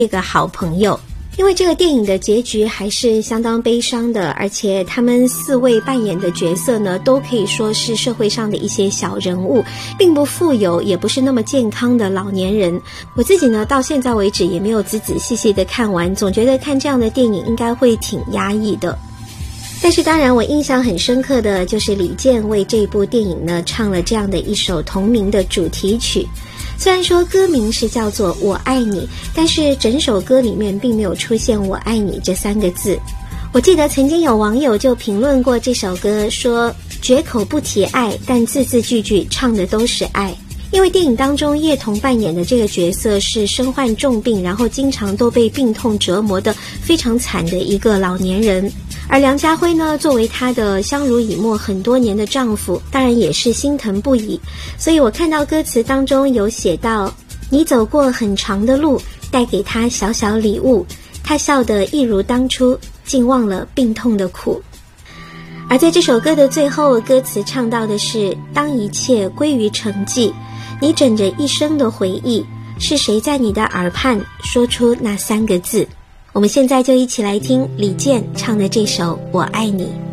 这个好朋友。因为这个电影的结局还是相当悲伤的，而且他们4位扮演的角色呢，都可以说是社会上的一些小人物，并不富有，也不是那么健康的老年人。我自己呢，到现在为止也没有仔仔细细的看完，总觉得看这样的电影应该会挺压抑的。但是当然我印象很深刻的就是李健为这部电影呢唱了这样的一首同名的主题曲。虽然说歌名是叫做我爱你，但是整首歌里面并没有出现我爱你这3个字。我记得曾经有网友就评论过这首歌，说绝口不提爱，但字字句句唱的都是爱。因为电影当中叶童扮演的这个角色是身患重病，然后经常都被病痛折磨的非常惨的一个老年人。而梁家辉呢，作为他的相濡以沫很多年的丈夫，当然也是心疼不已。所以我看到歌词当中有写到，你走过很长的路，带给他小小礼物，他笑得一如当初，竟忘了病痛的苦。而在这首歌的最后，歌词唱到的是，当一切归于沉寂，你枕着一生的回忆，是谁在你的耳畔说出那3个字。我们现在就一起来听李健唱的这首《我爱你》。